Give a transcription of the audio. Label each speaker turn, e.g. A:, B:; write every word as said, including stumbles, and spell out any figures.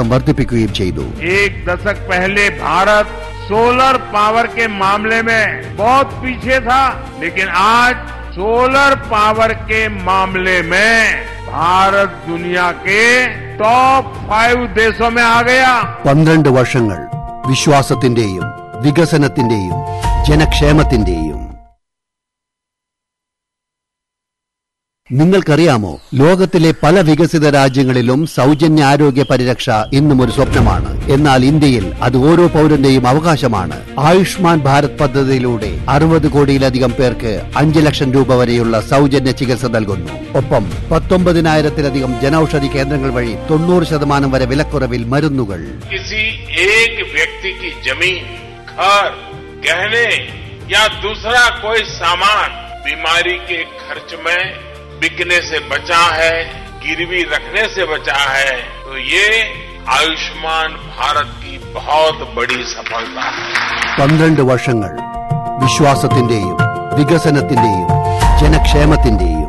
A: വർദ്ധിപ്പിക്കുകയും ചെയ്തു.
B: एक दशक पहले भारत सोलर पावर के मामले में बहुत पीछे था, लेकिन आज सोलर पावर के मामले में भारत दुनिया के टॉप फाइव देशों में आ गया.
A: പന്ത്രണ്ട് വർഷങ്ങൾ വിശ്വാസത്തിന്റെയും വികസനത്തിന്റെയും ജനക്ഷേമത്തിന്റെയും. നിങ്ങൾക്കറിയാമോ, ലോകത്തിലെ പല വികസിത രാജ്യങ്ങളിലും സൗജന്യ ആരോഗ്യ പരിരക്ഷ ഇന്നും ഒരു സ്വപ്നമാണ്. എന്നാൽ ഇന്ത്യയിൽ അത് ഓരോ പൗരന്റെയും അവകാശമാണ്. ആയുഷ്മാൻ ഭാരത് പദ്ധതിയിലൂടെ അറുപത് കോടിയിലധികം പേർക്ക് അഞ്ച് ലക്ഷം രൂപ വരെയുള്ള സൗജന്യ ചികിത്സ നൽകുന്നു. ഒപ്പം പത്തൊമ്പതിനായിരത്തിലധികം ജനൌഷധി കേന്ദ്രങ്ങൾ വഴി തൊണ്ണൂറ് ശതമാനം വരെ വിലക്കുറവിൽ മരുന്നുകൾ.
B: किसी एक व्यक्ति की जमीन, घर, गहने या दूसरा कोई सामान बीमारी के खर्च में बिकने से बचा है, गिरवी रखने से बचा है, तो ये आयुष्मान भारत की बहुत बड़ी सफलता है.
A: പന്ത്രണ്ട് വർഷങ്ങൾ വിശ്വാസത്തിന്റെയും വികസനത്തിന്റെയും ജനക്ഷേമത്തിന്റെയും.